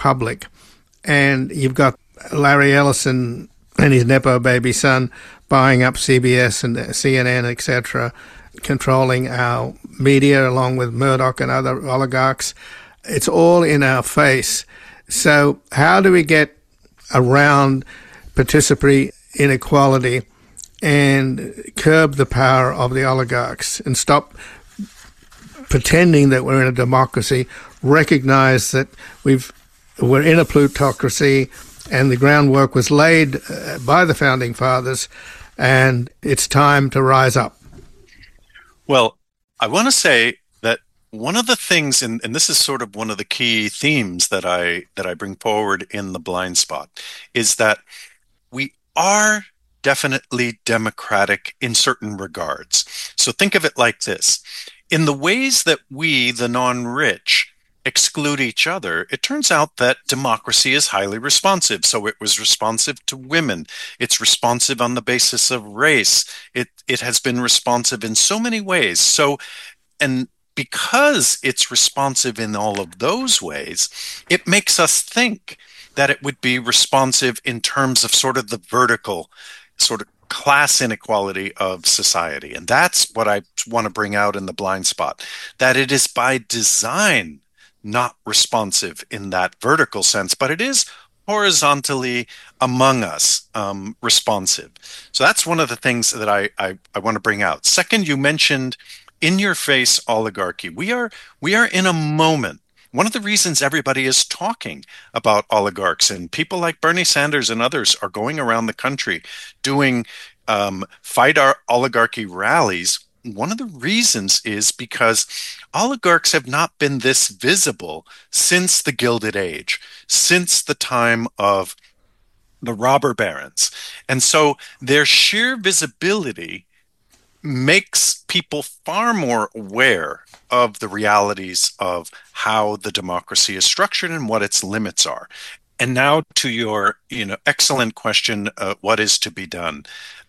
public. And you've got Larry Ellison and his Nepo baby son buying up CBS and CNN, etc., controlling our media along with Murdoch and other oligarchs. It's all in our face. So how do we get around participatory inequality and curb the power of the oligarchs and stop pretending that we're in a democracy, recognize that we're in a plutocracy and the groundwork was laid by the Founding Fathers and it's time to rise up? Well, I want to say that one of the things, and this is sort of one of the key themes that I bring forward in The Blind Spot, is that we are definitely democratic in certain regards. So think of it like this. In the ways that we, the non-rich, exclude each other, it turns out that democracy is highly responsive. So it was responsive to women. It's responsive on the basis of race. It has been responsive in so many ways. So, and because it's responsive in all of those ways, it makes us think that it would be responsive in terms of sort of the vertical sort of class inequality of society. And that's what I want to bring out in The Blind Spot, that it is by design not responsive in that vertical sense, but it is horizontally among us responsive. So that's one of the things that I want to bring out. Second, you mentioned in-your-face oligarchy. We are in a moment. One of the reasons everybody is talking about oligarchs, and people like Bernie Sanders and others are going around the country doing fight our oligarchy rallies, one of the reasons is because oligarchs have not been this visible since the Gilded Age, since the time of the robber barons. And so their sheer visibility makes people far more aware of the realities of how the democracy is structured and what its limits are. And now to your, excellent question, what is to be done?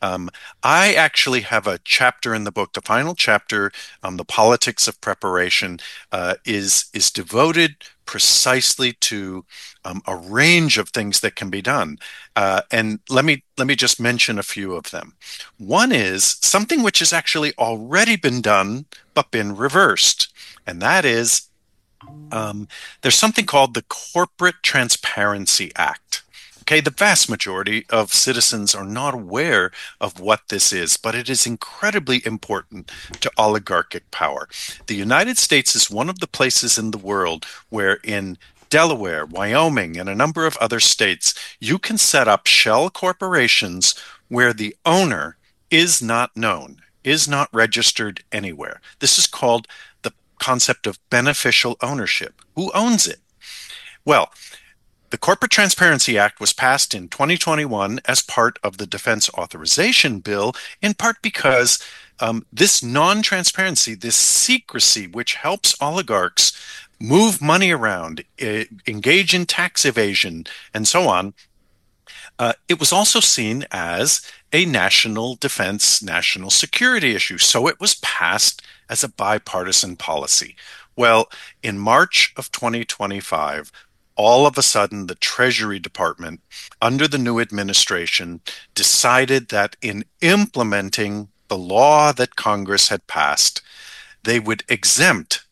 I actually have a chapter in the book. The final chapter, The Politics of Preparation, is devoted precisely to a range of things that can be done. And let me just mention a few of them. One is something which has actually already been done, but been reversed. And that is there's something called the Corporate Transparency Act. Okay, the vast majority of citizens are not aware of what this is, but it is incredibly important to oligarchic power. The United States is one of the places in the world where in Delaware, Wyoming, and a number of other states, you can set up shell corporations where the owner is not known, is not registered anywhere. This is called the concept of beneficial ownership. Who owns it? Well, the Corporate Transparency Act was passed in 2021 as part of the Defense Authorization Bill, in part because this non-transparency, this secrecy, which helps oligarchs move money around, engage in tax evasion, and so on, it was also seen as a national defense, national security issue. So it was passed as a bipartisan policy. Well, in March of 2025, all of a sudden, the Treasury Department, under the new administration, decided that in implementing the law that Congress had passed, they would exempt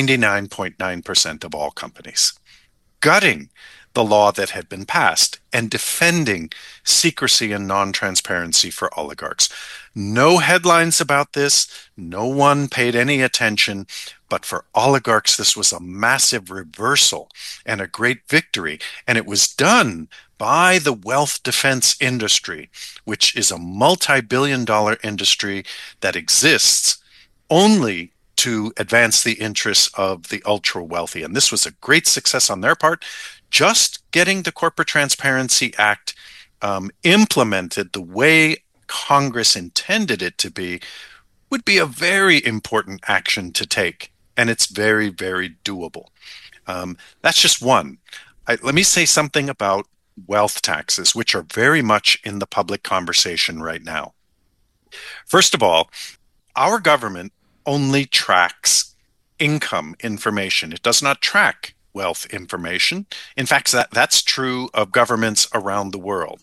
99.9% of all companies, gutting the law that had been passed and defending secrecy and non-transparency for oligarchs. No headlines about this. No one paid any attention. But for oligarchs, this was a massive reversal and a great victory. And it was done by the wealth defense industry, which is a multi-billion-dollar industry that exists only to advance the interests of the ultra-wealthy. And this was a great success on their part. Just getting the Corporate Transparency Act implemented the way Congress intended it to be would be a very important action to take. And it's very, very doable. That's just one. Let me say something about wealth taxes, which are very much in the public conversation right now. First of all, our government only tracks income information. It does not track wealth information. In fact, that's true of governments around the world.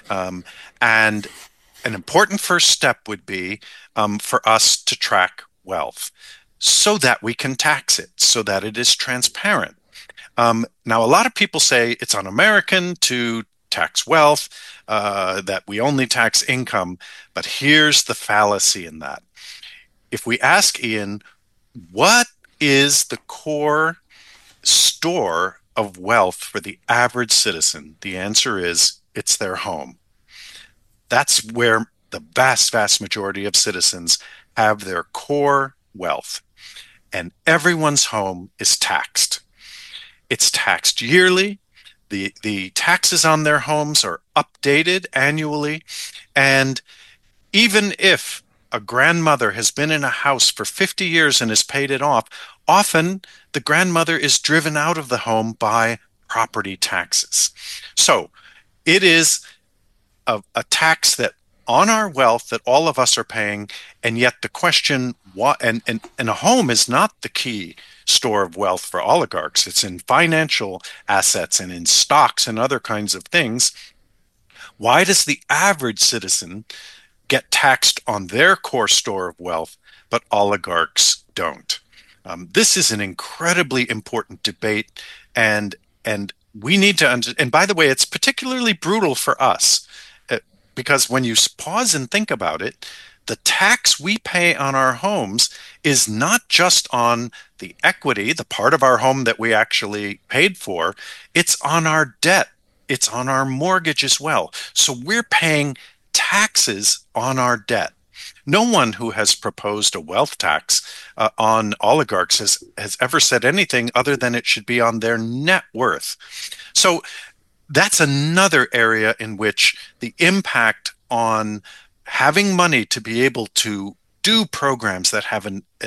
And an important first step would be for us to track wealth so that we can tax it, so that it is transparent. Now, a lot of people say it's un-American to tax wealth, that we only tax income, but here's the fallacy in that. If we ask Ian, what is the core store of wealth for the average citizen? The answer is it's their home. That's where the vast, vast majority of citizens have their core wealth. And everyone's home is taxed. It's taxed yearly. The taxes on their homes are updated annually. And even if a grandmother has been in a house for 50 years and has paid it off, often the grandmother is driven out of the home by property taxes. So it is a tax that on our wealth that all of us are paying, and yet the question, and a home is not the key store of wealth for oligarchs. It's in financial assets and in stocks and other kinds of things. Why does the average citizen get taxed on their core store of wealth, but oligarchs don't? This is an incredibly important debate, and we need to understand. And by the way, it's particularly brutal for us because when you pause and think about it, the tax we pay on our homes is not just on the equity, the part of our home that we actually paid for. It's on our debt. It's on our mortgage as well. So we're paying taxes on our debt. No one who has proposed a wealth tax on oligarchs has ever said anything other than it should be on their net worth. So that's another area in which the impact on having money to be able to do programs that have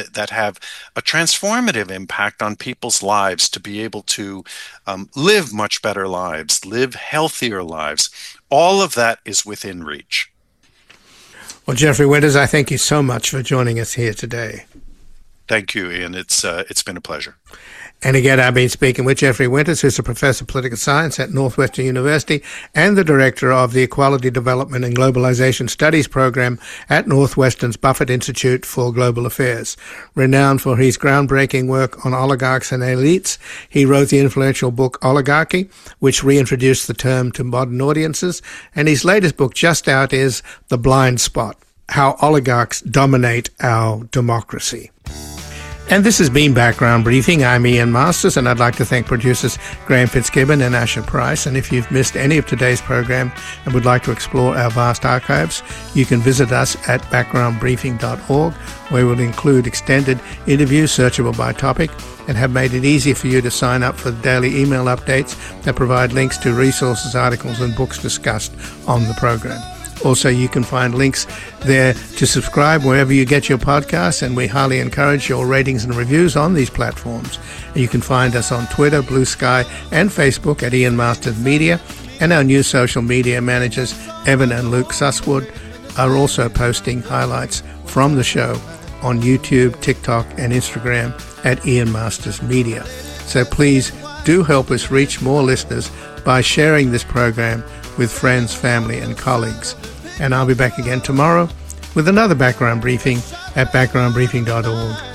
a transformative impact on people's lives, to be able to live much better lives, live healthier lives, all of that is within reach. Well, Jeffrey Winters, I thank you so much for joining us here today. Thank you, Ian. It's been a pleasure. And again, I've been speaking with Jeffrey Winters, who's a professor of political science at Northwestern University and the director of the Equality Development and Globalization Studies program at Northwestern's Buffett Institute for Global Affairs. Renowned for his groundbreaking work on oligarchs and elites, he wrote the influential book Oligarchy, which reintroduced the term to modern audiences. And his latest book, just out, is The Blind Spot: How Oligarchs Dominate Our Democracy. And this has been Background Briefing. I'm Ian Masters, and I'd like to thank producers Graham Fitzgibbon and Asher Price. And if you've missed any of today's program and would like to explore our vast archives, you can visit us at backgroundbriefing.org, where we'll include extended interviews searchable by topic and have made it easy for you to sign up for the daily email updates that provide links to resources, articles, and books discussed on the program. Also, you can find links there to subscribe wherever you get your podcasts, and we highly encourage your ratings and reviews on these platforms. And you can find us on Twitter, Blue Sky, and Facebook at Ian Masters Media, and our new social media managers, Evan and Luke Susswood, are also posting highlights from the show on YouTube, TikTok, and Instagram at Ian Masters Media. So please do help us reach more listeners by sharing this program with friends, family, and colleagues. And I'll be back again tomorrow with another Background Briefing at backgroundbriefing.org.